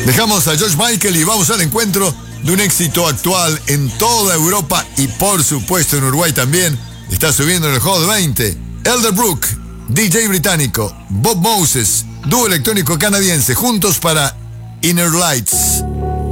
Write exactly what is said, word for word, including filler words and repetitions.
Dejamos a George Michael y vamos al encuentro de un éxito actual en toda Europa y por supuesto en Uruguay también. Está subiendo en el Hot veinte. Elderbrook, D J británico, Bob Moses, dúo electrónico canadiense, juntos para Inner Lights.